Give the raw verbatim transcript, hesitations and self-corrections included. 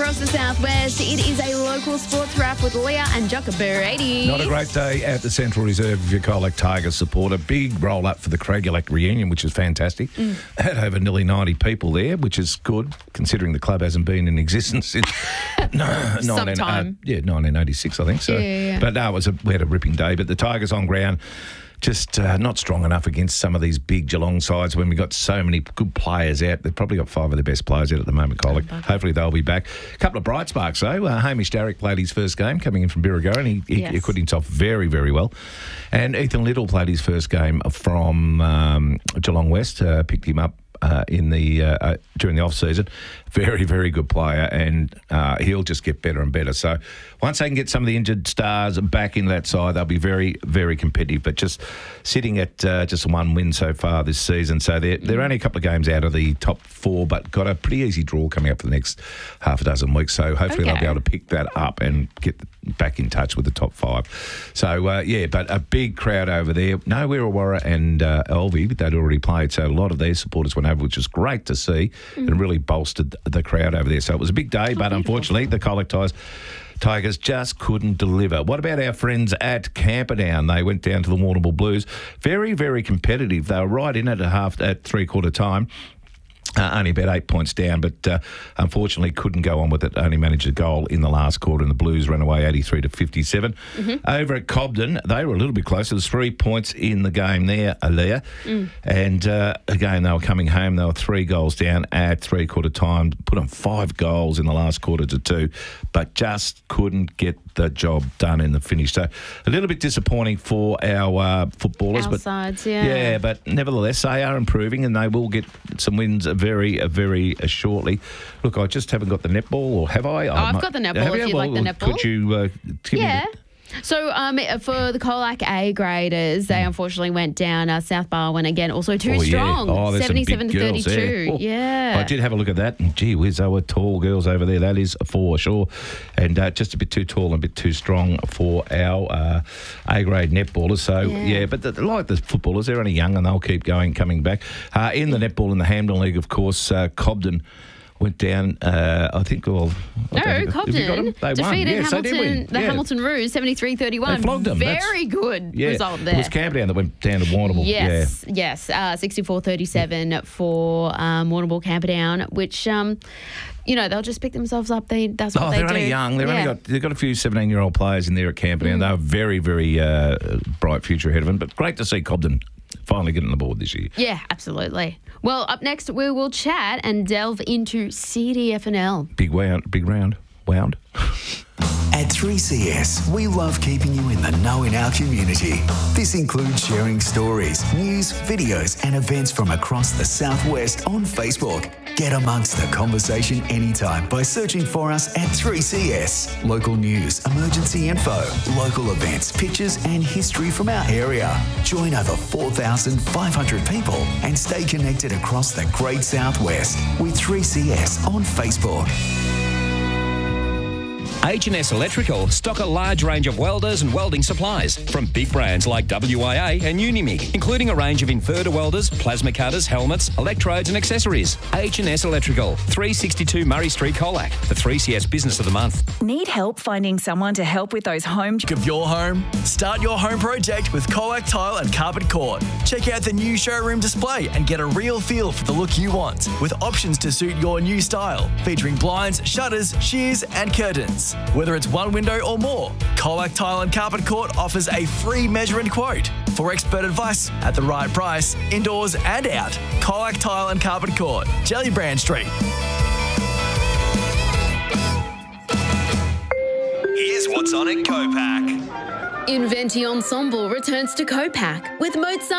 across the southwest. It is a local sports wrap with Leah and Jocka Brady. Not a great day at the Central Reserve if you're a Colac Tigers supporter. Big roll up for the Craigulac reunion, which is fantastic. Mm. Had over nearly ninety people there, which is good considering the club hasn't been in existence since no, some nineteen, time. Uh, yeah, nineteen eighty-six, I think. So, yeah, yeah, yeah. But no, it was a, we had a ripping day. But the Tigers on ground. Just uh, not strong enough against some of these big Geelong sides when we've got so many good players out. They've probably got five of the best players out at the moment, Colac. Hopefully they'll be back. A couple of bright sparks, though. Uh, Hamish Darrick played his first game coming in from Birregurra, and he, he, yes. he acquitted himself very, very well. And Ethan Little played his first game from um, Geelong West, uh, picked him up Uh, in the uh, uh, during the off season. Very, very good player, and uh, he'll just get better and better. So once they can get some of the injured stars back in that side, they'll be very, very competitive. But just sitting at uh, just one win so far this season, so they're they're only a couple of games out of the top four, but got a pretty easy draw coming up for the next half a dozen weeks. So hopefully okay. they'll be able to pick that up and get back in touch with the top five. So uh, yeah, but a big crowd over there. No Wirrawurra and uh, Elvie, they'd already played, so a lot of their supporters went over, which was great to see, mm. and really bolstered the crowd over there. So it was a big day, oh, but unfortunately the Colac Tigers Tigers just couldn't deliver. What about our friends at Camperdown? They went down to the Warrnambool Blues. Very, very competitive. They were right in at a half at three-quarter time. Uh, only about eight points down, but uh, unfortunately couldn't go on with it. Only managed a goal in the last quarter, and the Blues ran away eighty-three to fifty-seven. Mm-hmm. Over at Cobden, they were a little bit closer. There's three points in the game there, Alea. Mm. And uh, again, they were coming home. They were three goals down at three-quarter time. Put on five goals in the last quarter to two, but just couldn't get the job done in the finish. So a little bit disappointing for our uh, footballers. Our but sides, yeah. Yeah, but nevertheless, they are improving, and they will get some wins very, very uh, shortly. Look, I just haven't got the netball, or have I? Oh, I've got the netball if you'd well, like the netball. Could you uh, give yeah. me the... So um, for the Colac A graders, they unfortunately went down. Uh, South Barwon again, also too oh, strong, yeah. oh, seventy-seven to thirty-two. Oh, yeah, I did have a look at that, and gee whiz, they were tall girls over there. That is for sure, and uh, just a bit too tall and a bit too strong for our uh, A grade netballers. So yeah, yeah but the, like the footballers, they're only young and they'll keep going, coming back. Uh, in the netball in the Hampden League, of course, uh, Cobden went down, uh, I think, well... I no, Cobden they defeated yes, Hamilton, win. the yeah. Hamilton Roos seventy-three thirty-one. They flogged them. Very That's, good yeah. result there. It was Camperdown that went down to Warrnambool. Yes, yeah. yes, uh, sixty-four thirty-seven for um, Warrnambool Camperdown, which... Um, You know, they'll just pick themselves up. They That's what oh, they they're do. only young. They've yeah. only got they've got a few seventeen-year-old players in there at Camperdown. Mm. They're very, very uh, bright future ahead of them. But great to see Cobden finally getting on the board this year. Yeah, absolutely. Well, up next we will chat and delve into C D F N L. Big round, big round, wound. At three C S, we love keeping you in the know in our community. This includes sharing stories, news, videos, and events from across the Southwest on Facebook. Get amongst the conversation anytime by searching for us at three C S. Local news, emergency info, local events, pictures, and history from our area. Join over four thousand five hundred people and stay connected across the Great Southwest with three C S on Facebook. H and S Electrical stock a large range of welders and welding supplies from big brands like W I A and Unimig, including a range of inverter welders, plasma cutters, helmets, electrodes and accessories. H and S Electrical, three sixty-two Murray Street, Colac, the three C S Business of the Month. Need help finding someone to help with those home... of your home? Start your home project with Colac Tile and Carpet Court. Check out the new showroom display and get a real feel for the look you want, with options to suit your new style, featuring blinds, shutters, shears and curtains. Whether it's one window or more, Colac Tile and Carpet Court offers a free measurement quote. For expert advice at the right price, indoors and out, Colac Tile and Carpet Court, Jellybrand Street. Here's what's on at Copac. Inventi Ensemble returns to Copac with Mozart.